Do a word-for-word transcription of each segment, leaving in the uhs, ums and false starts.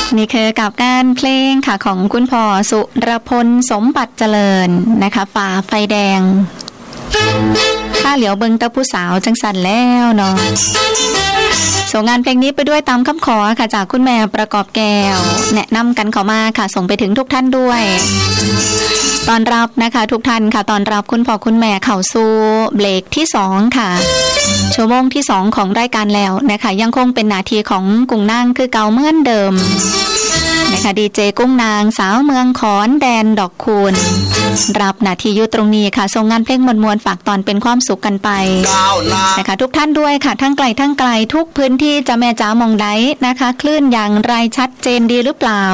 นี่คือกับการเพลงค่ะของคุณพ่อสุรพลสมบัติเจริญนะคะฝ่าไฟแดงถ้าเหลียวเบิงตะผู้สาวจังสันแล้วเนาะส่งงานเพลงนี้ไปด้วยตามคำขอค่ะจากคุณแม่ประกอบแก้วแนะนำกันเข้ามาค่ะส่งไปถึงทุกท่านด้วยตอนรับนะคะทุกท่านค่ะตอนรับคุณพ่อคุณแม่เข้าสู่เบรกที่สองค่ะชั่วโมงที่สองของรายการแล้วนะคะยังคงเป็นหน้าที่ของกุ้งนางคือเก่าเหมือนเดิมนะคะดีเจกุ้งนางสาวเมืองขอนแดนดอกคูณรับหน้าที่อยู่ตรงนี้ค่ะส่งงานเพลงมวลๆฝากตอนเป็นความสุขกันไปนะคะทุกท่านด้วยค่ะทั้งไกลทั้งไกลทุกพื้นที่จะแม่จ๋ามองได้นะคะคลื่นอย่างไรชัดเจนดีหรือเปล่า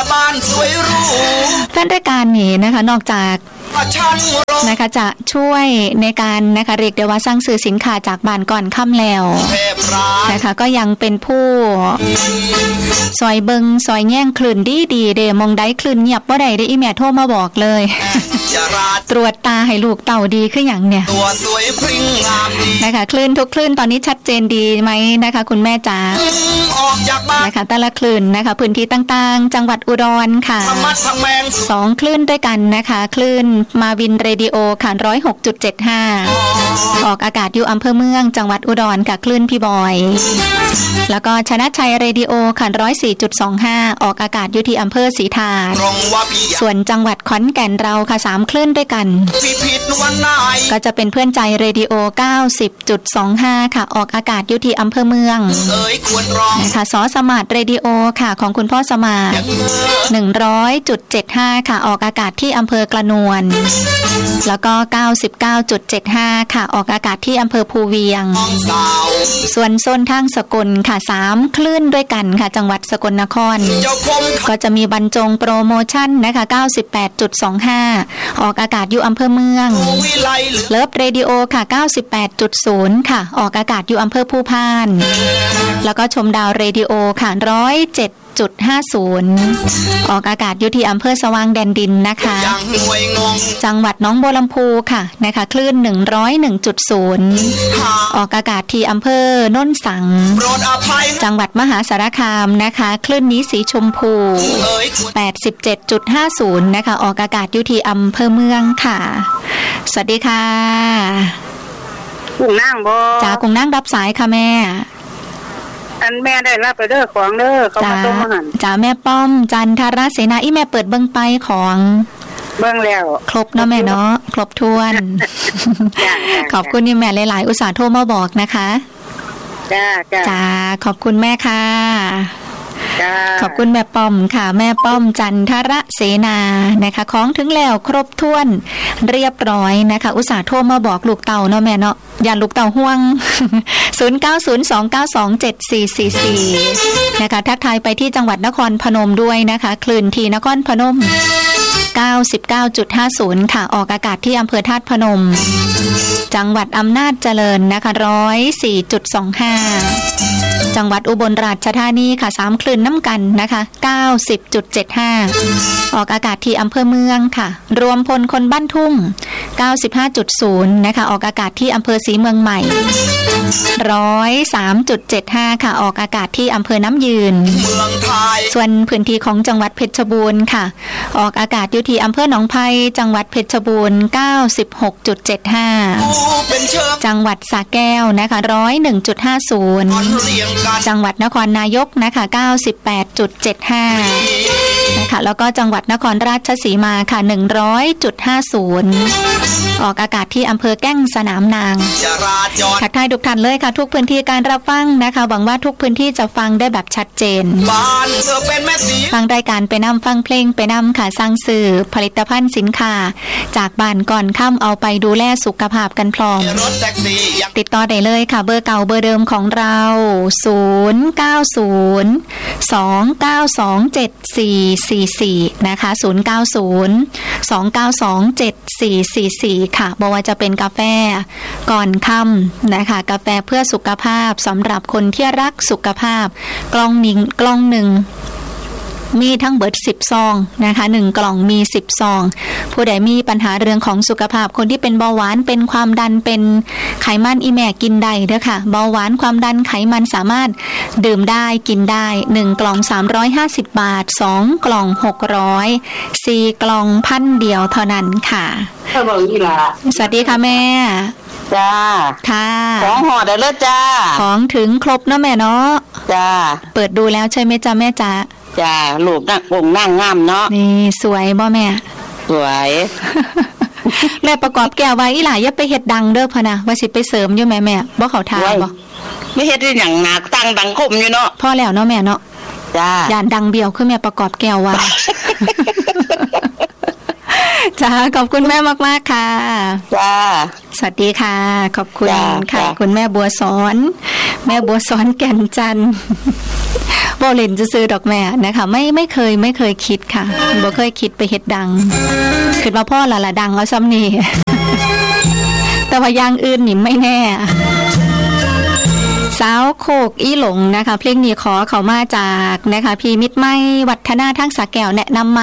แฟนรายการนี้นะคะนอกจากนะคะจะช่วยในการนะคะเรียกได้ว่าสร้างสื่อสินค้าจากบ้านก่อนค่ำแล้วนะคะก็ยังเป็นผู้ซอยเบิงซอยแง่งคลื่นดีดีเดมองได้คลื่นเงียบบ่ได้ได้อีแม่โทรมาบอกเลย ตรวจตาให้ลูกเต่าดีขึ้นอย่างเนี่ยนะคะคลื่นทุกคลื่นตอนนี้ชัดเจนดีไหมนะคะคุณแม่จ๋านะคะแต่ละคลื่นนะคะพื้นที่ต่างๆจังหวัดอุดรค่ะสองคลื่นด้วยกันนะคะคลื่นมาวินเรดิโอค่ะ หนึ่งร้อยหกจุดเจ็ดห้า ออกอากาศอยู่อำเภอเมืองจังหวัดอุดรค่ะคลื่นพี่บอยแล้วก็ชนะชัยเรดิโอค่ะ หนึ่งร้อยสี่จุดสองห้า ออกอากาศอยู่ที่อำเภอศรีธาตุส่วนจังหวัดขอนแก่นเราค่ะสามคลื่นด้วยกันก็จะเป็นเพื่อนใจเรดิโอ เก้าสิบจุดสองห้า ค่ะออกอากาศอยู่ที่อำเภอเมืองนะคะสอสมาร์ทเรดิโอค่ะของคุณพ่อสมาร์ท หนึ่งร้อยจุดเจ็ดห้า ค่ะออกอากาศที่อำเภอกระนวลแล้วก็ เก้าสิบเก้าจุดเจ็ดห้า ค่ะออกอากาศที่อำเภอภูเวียงส่วนโซนทางสกลค่ะสามคลื่นด้วยกันค่ะจังหวัดสกลนครก็จะมีบรรจงโปรโมชั่นนะคะ เก้าสิบแปดจุดสองห้า ออกอากาศอยู่อำเภอเมืองเลิฟเรดิโอค่ะ เก้าสิบแปดจุดศูนย์ ค่ะออกอากาศอยู่อำเภอภูพานแล้วก็ชมดาวเรดิโอค่ะ หนึ่งร้อยเจ็ดจุดห้าศูนย์ ออกอากาศอยู่ที่อำเภอสว่างแดนดินนะคะจังหวัดหนองบัวลำพูค่ะนะคะคลื่น หนึ่งร้อยเอ็ดจุดศูนย์ ออกอากาศที่อำเภอโน่นสังจังหวัดมหาสารคามนะคะคลื่นนี้สีชมพู แปดสิบเจ็ดจุดห้าศูนย์ นะคะออกอากาศอยู่ที่อำเภอเมืองค่ะสวัสดีค่ะกุ้งนั่งบ่จ้ากุ้งนั่งรับสายค่ะแม่อันแม่ได้รับไปเด้อของเด้อเขามาส่งมาหั่นจ้าแม่ป้อมจันทรเสนาอีแม่เปิดเบิ่งไปของเบิ่งแล้วครบเนาะแม่เนาะครบถ้วนขอบคุณนี่แม่หลายๆอุตส่าห์โทรมาบอกนะคะจ้าจ้าจ้าขอบคุณแม่ค่ะขอบคุณแม่ป้อมค่ะแม่ป้อมจันทรเสนานะคะของถึงแล้วครบถ้วนเรียบร้อยนะคะอุตส่าห์โทรมาบอกลูกเต่าเนาะแม่เนาะอย่าลูกเต่าห่วง ศูนย์ เก้า ศูนย์ สอง เก้า สอง เจ็ด สี่ สี่ สี่ นะคะทักทายไปที่จังหวัดนครพนมด้วยนะคะคลื่นที่นครพนม เก้าสิบเก้าจุดห้าศูนย์ ค่ะออกอากาศที่อำเภอธาตุพนมจังหวัดอำนาจเจริญนะคะ หนึ่งร้อยสี่จุดสองห้า จังหวัดอุบลราชธานีค่ะสามคลื่นน้ำกันนะคะ เก้าสิบจุดเจ็ดห้า ออกอากาศที่อำเภอเมืองค่ะรวมพลคนบ้านทุ่ง เก้าสิบห้าจุดศูนย์ นะคะออกอากาศที่อำเภอศรีเมืองใหม่ หนึ่งร้อยสามจุดเจ็ดห้า ค่ะออกอากาศที่อำเภอน้ำยืนส่วนพื้นที่ของจังหวัดเพชรบูรณ์ค่ะออกอากาศอยู่ที่อำเภอหนองไผ่จังหวัดเพชรบูรณ์ เก้าสิบหกจุดเจ็ดห้า จังหวัดสระแก้วนะคะ หนึ่งร้อยเอ็ดจุดห้าศูนย์ จังหวัดนครนายกนะคะ เก้าสิบแปดจุดเจ็ดห้า นะคะแล้วก็จังหวัดนครราชสีมาค่ะ หนึ่งร้อยจุดห้าศูนย์ ออกอากาศที่อำเภอแก้งสนามนางทักทายทุกท่านเลยค่ะทุกพื้นที่การรับฟังนะคะหวังว่าทุกพื้นที่จะฟังได้แบบชัดเจนฟังรายการไปนำฟังเพลงไปนำค่ะสร้างสื่อผลิตภัณฑ์สินค้าจากบ้านก่อนค่ำเอาไปดูแลสุขภาพกันพร้อมติดต่อได้เลยค่ะเบอร์เก่าเบอร์เดิมของเราศูนย์ เก้า ศูนย์ สอง เก้า สอง เจ็ด สี่ สี่ สี่นะคะศูนย์ เก้า ศูนย์ สอง เก้า สอง เจ็ด สี่ สี่ สี่ค่ะบอกว่าจะเป็นกาแฟก่อนค่ำนะคะกาแฟเพื่อสุขภาพสำหรับคนที่รักสุขภาพกล่องหนึ่งกล่องหนึ่งมีทั้งเบิดสิบซองนะคะหนึ่งกล่องมีสิบซองผู้ใดมีปัญหาเรื่องของสุขภาพคนที่เป็นเบาหวานเป็นความดันเป็นไขมันอีแม่กินได้เด้อค่ะเบาหวานความดันไขมันสามารถดื่มได้กินได้หนึ่งกล่องสามร้อยห้าสิบบาทสองกล่องหกร้อยสี่กล่องพันเดียวเท่านั้นค่ะถ้าบอกอีหล่ะสวัสดีค่ะแม่จ้าค่ะของห่อได้เลยจ้าของถึงครบเนาะแม่เนาะจ้าเปิดดูแล้วใช่ไหมจ้าแม่จ๋าจ้าลูกนั่งองนั่งงามเนาะนี่สวยบ่แม่สวยแม่ประกอบแก้วไว้อีหล่าอย่าไปเฮ็ดดังเด้อพะนะว่าสิไปเสริมอยู่แม่แม่บ่เข้าท่าบ่ไม่เฮ็ดได้หยังหนักตั้งดังคมอยู่เนาะพอแล้วเนาะแม่เนาะจ้าย่านดังเบี้ยวคือแม่ประกอบแก้วไว้จ้าขอบคุณแม่มากๆค่ะจ้าสวัสดีค่ะขอบคุณค่ะคุณแม่บัวสอนแม่บัวสอนแก่นจันทร์บ่เล่นจะซื้อดอกแม่นะคะไม่ไม่เคยไม่เคยคิดค่ะบ่เคยคิดไปเฮ็ดดังคิดว่าพ่อละละดังเอาซ้ำนี่แต่ว่าอย่างอื่นนี่ไม่แน่สาวโคกอีหลงนะคะเพลงนี้ขอเขามาจากนะคะพี่มิตรไม้วัฒนาทั้งสาแก้วแนะนำมา